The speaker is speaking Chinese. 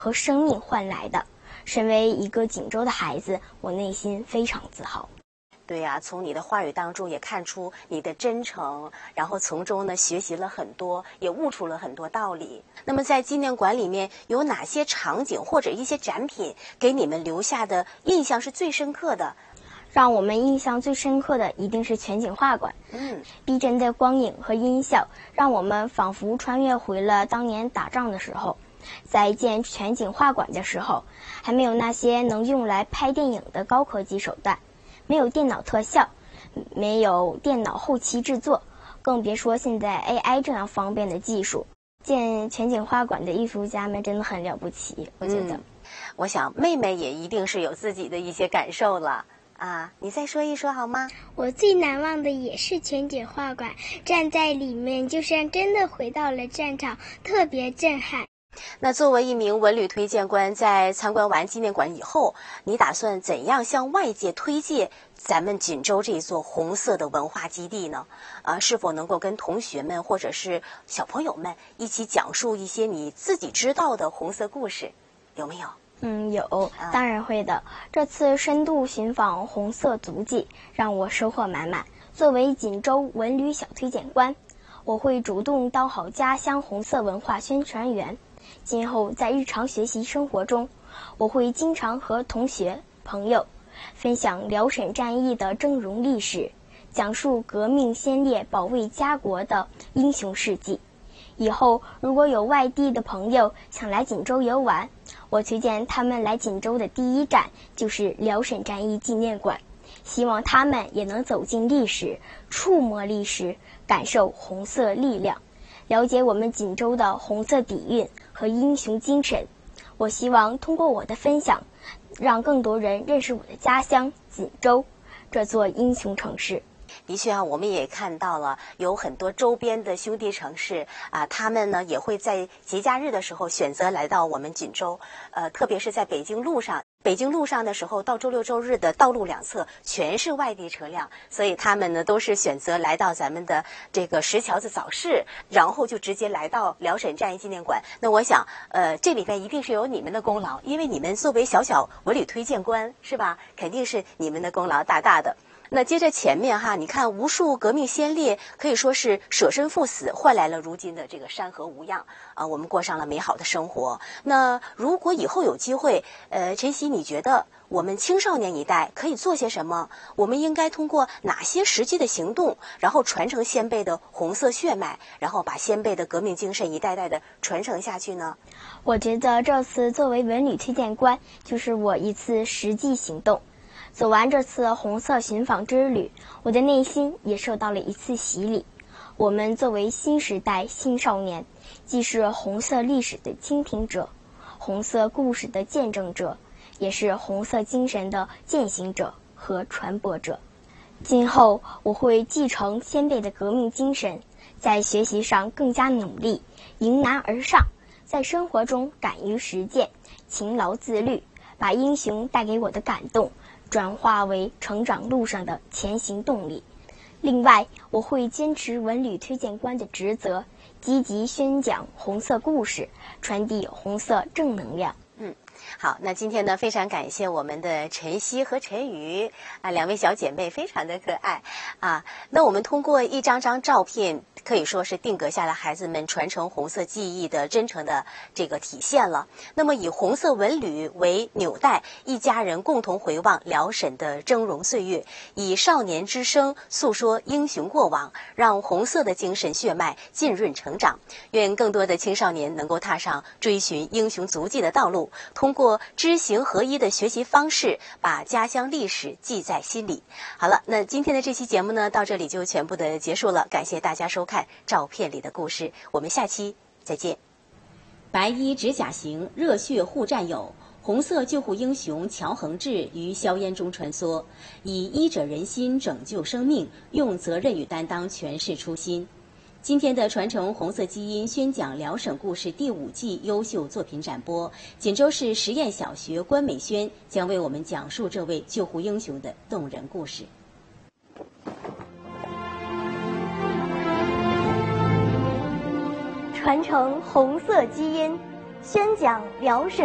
和生命换来的。身为一个锦州的孩子，我内心非常自豪。 对呀，从你的话语当中也看出你的真诚，然后从中呢学习了很多，也悟出了很多道理。那么在纪念馆里面有哪些场景或者一些展品给你们留下的印象是最深刻的？ 让我们印象最深刻的一定是全景画馆。逼真的光影和音效让我们仿佛穿越回了当年打仗的时候。在建全景画馆的时候，还没有那些能用来拍电影的高科技手段，没有电脑特效，没有电脑后期制作，更别说现在 AI 这样方便的技术。建全景画馆的艺术家们真的很了不起，我觉得。 我想妹妹也一定是有自己的一些感受了啊，你再说一说好吗？ 我最难忘的也是全景画馆，站在里面就像真的回到了战场，特别震撼。 那作为一名文旅推荐官，在参观完纪念馆以后，你打算怎样向外界推介咱们锦州这一座红色的文化基地呢？是否能够跟同学们或者是小朋友们一起讲述一些你自己知道的红色故事，有没有？ 有，当然会的。这次深度寻访红色足迹，让我收获满满。作为锦州文旅小推荐官，我会主动当好家乡红色文化宣传员。今后在日常学习生活中，我会经常和同学、朋友分享辽沈战役的峥嵘历史，讲述革命先烈保卫家国的英雄事迹。以后如果有外地的朋友想来锦州游玩，我推荐他们来锦州的第一站就是辽沈战役纪念馆，希望他们也能走进历史，触摸历史，感受红色力量，了解我们锦州的红色底蕴和英雄精神。我希望通过我的分享，让更多人认识我的家乡锦州这座英雄城市。 的确啊，我们也看到了有很多周边的兄弟城市啊，他们呢也会在节假日的时候选择来到我们锦州，特别是在北京路上。北京路上的时候，到周六周日的道路两侧全是外地车辆，所以他们呢都是选择来到咱们的这个石桥子早市，然后就直接来到辽沈战役纪念馆。那我想，这里边一定是有你们的功劳，因为你们作为小小文旅推荐官，是吧？肯定是你们的功劳大大的。那接着前面哈，你看无数革命先烈可以说是舍身赴死，换来了如今的这个山河无恙啊，我们过上了美好的生活。那如果以后有机会，晨曦，你觉得我们青少年一代可以做些什么？我们应该通过哪些实际的行动，然后传承先辈的红色血脉，然后把先辈的革命精神一代代的传承下去呢？ 我觉得这次作为文旅推荐官，就是我一次实际行动。走完这次红色寻访之旅，我的内心也受到了一次洗礼。我们作为新时代青少年，既是红色历史的倾听者，红色故事的见证者，也是红色精神的践行者和传播者。今后我会继承先辈的革命精神，在学习上更加努力，迎难而上，在生活中敢于实践，勤劳自律，把英雄带给我的感动转化为成长路上的前行动力。另外，我会坚持文旅推荐官的职责，积极宣讲红色故事，传递红色正能量。 好，那今天呢，非常感谢我们的晨曦和陈宇啊，两位小姐妹非常的可爱啊。那我们通过一张张照片，可以说是定格下了孩子们传承红色记忆的真诚的这个体现了。那么以红色文旅为纽带，一家人共同回望辽沈的峥嵘岁月，以少年之声诉说英雄过往，让红色的精神血脉浸润成长。愿更多的青少年能够踏上追寻英雄足迹的道路，通过知行合一的学习方式，把家乡历史记在心里。好了，那今天的这期节目呢，到这里就全部的结束了。感谢大家收看照片里的故事，我们下期再见。白衣执甲行，热血护战友。红色救护英雄乔恒志于硝烟中穿梭，以医者仁心拯救生命，用责任与担当诠释初心。今天的传承红色基因宣讲辽沈故事第5季优秀作品展播，锦州市实验小学关美轩将为我们讲述这位救护英雄的动人故事。 传承红色基因，宣讲辽沈